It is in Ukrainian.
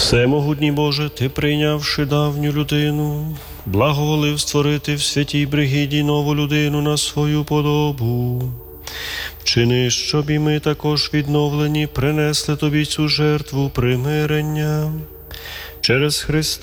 Всемогутній Боже, Ти, прийнявши давню людину, благоволив створити в святій бригіді нову людину на свою подобу. Вчини, щоб і ми також відновлені принесли Тобі цю жертву примирення через Христа